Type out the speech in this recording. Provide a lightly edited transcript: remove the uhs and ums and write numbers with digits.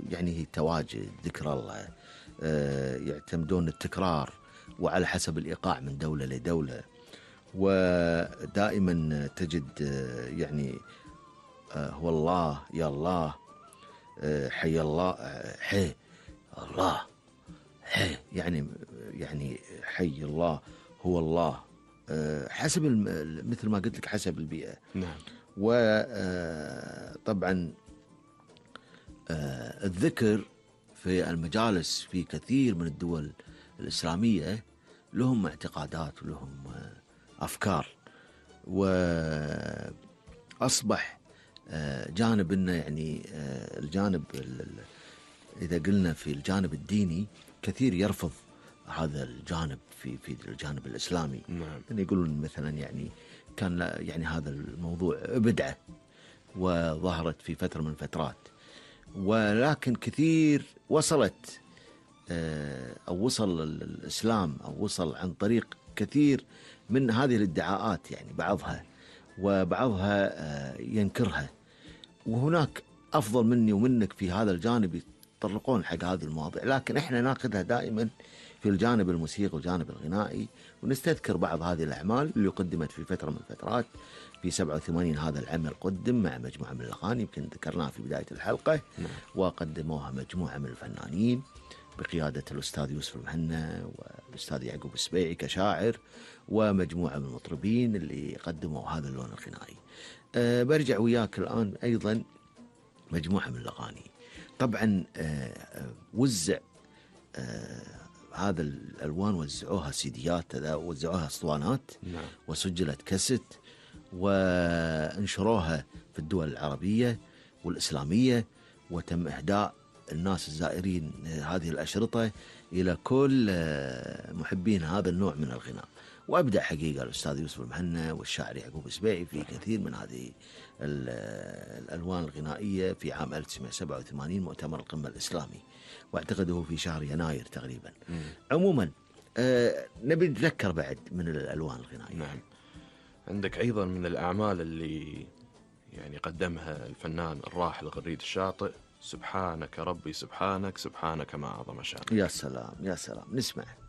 يعني تواجد ذكر الله، يعتمدون التكرار وعلى حسب الإيقاع من دولة لدولة. ودائما تجد يعني هو الله، يا الله، حي الله، حي الله، حي يعني حي الله، هو الله، حسب مثل ما قلت لك حسب البيئة. نعم. وطبعا الذكر في المجالس في كثير من الدول الإسلامية لهم اعتقادات ولهم أفكار، وأصبح جانب إنه يعني الجانب إذا قلنا في الجانب الديني كثير يرفض هذا الجانب في الجانب الإسلامي. نعم. يعني يقولون مثلا يعني كان يعني هذا الموضوع بدعة وظهرت في فترة من الفترات، ولكن كثير وصلت أو وصل الإسلام أو وصل عن طريق كثير من هذه الادعاءات، يعني بعضها وبعضها ينكرها. وهناك أفضل مني ومنك في هذا الجانب يتطرقون حق هذه المواضيع، لكن إحنا ناخذها دائما في الجانب الموسيقي والجانب الغنائي، ونستذكر بعض هذه الأعمال اللي قدمت في فترة من الفترات. في 87 هذا العمل قدم مع مجموعة من الأغاني يمكن ذكرناها في بداية الحلقة، وقدموها مجموعة من الفنانين بقيادة الأستاذ يوسف المهنا والأستاذ يعقوب السبيعي كشاعر، ومجموعة من المطربين اللي قدموا هذا اللون الغنائي. برجع وياك الآن أيضا مجموعة من الأغاني. طبعا وزع هذا الألوان، وزعوها سيديات، وزعوها اسطوانات، وسجلت كاسيت، وانشروها في الدول العربية والإسلامية، وتم إهداء الناس الزائرين هذه الأشرطة إلى كل محبين هذا النوع من الغناء. وأبدع حقيقة الأستاذ يوسف المهنا والشاعر يعقوب السبيعي في كثير من هذه الألوان الغنائية في عام 1987 مؤتمر القمة الإسلامي، واعتقده في شهر يناير تقريبا. عموما نبي نتذكر بعد من الألوان الغنائية. نعم. عندك أيضا من الأعمال اللي يعني قدمها الفنان الراحل غريد الشاطئ، سبحانك ربي سبحانك، سبحانك ما أعظم شانك. يا سلام يا سلام، نسمع.